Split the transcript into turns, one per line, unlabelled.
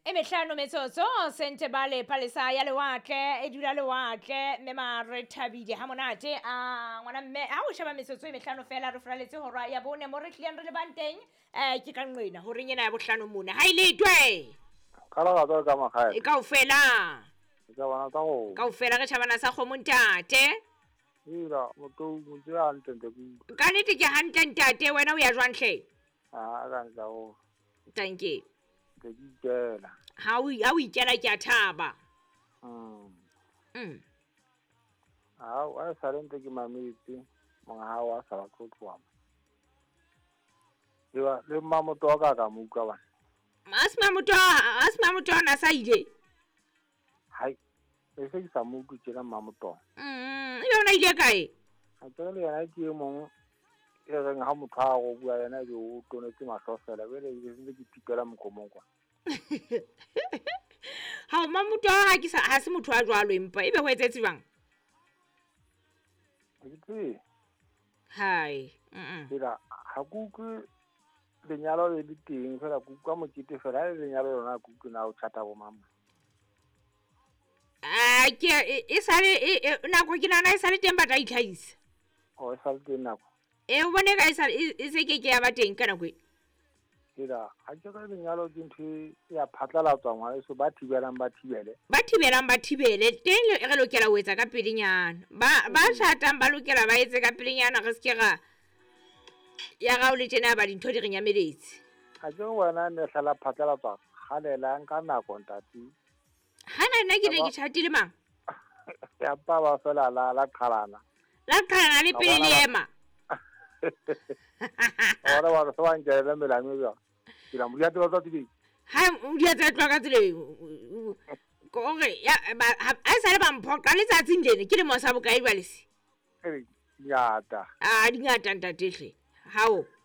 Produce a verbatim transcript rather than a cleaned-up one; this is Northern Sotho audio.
Emehlano metsotso sente bale palesa ya lewatle e dula lewatle mme mare thabile ha monate a ngwana mme ha o sheba metsotso emehlano fela re fraletse hora ya bone mo re tlileng re le banteng eh ke ka nqena ho reng ena ya bohlano mona ha ile twe
kala ga tswa ka magae
e ka ofela
ka bana tsa go
ka ofela re tšhabana sa khomontate
ira motho mo tsaya ntente ku
ka nete ke hantle ntate wena o ya jwang hle
a ga ntla go
thank you
ke ditela
ha o ha o ikela ke a thaba
mm
mm
a wa salente ke mamitsi mga ha wa sala tlotwa diwa le mamo toka ka muka ba
asma motho asma motho na sa ile
hai e se ke sa muku tsena mamo to
mm e bona ile kae
a tsele yana ke mo e re nga motho a go bua yana ke o tonetse mahlofela bele ke se ke tipela mokomong kwa
ha o mamuto ha ke sa ha se motho a jwalo empa ebe ho etsetse bang
ke
hai mm
dira ha kuku lenyalo le diteng fela kuku ka mokete fela le lenyalo lona kuku na o chata bo mama
a ke e sale na go ke nana e sale teng ba tla itlhaisa
o e sale teng nako
e o bone ka e sale e se ke ke ya ba teng kana go
dira ha ke ka lenyalo ke ntho ya phatlalatswa ngwa eso ba thibelang ba thibele
ba thibelang ba thibele teng le re lokela ho etsa ka pedinyana ba ba shatang ba lokela ba etse ka pedinyana re se ke ga ya ga o le tjena ba dintho di re nyameletse
a ke wena ne hlala phatlalatswa galela nka nako ntati
hana nna ke ne ke chatile mang
ya pa ba fela la la khalana
la kana le pele le ema
ora ba so an jere me la me ya kila mu ya tlo tlo
ha o di etsa tloa ka tsele ko re ya ba a sa le ba mphoqa le tsatsing lene ke le mo sa bokae jwale se
ya ta
a di ngata ntate hle hao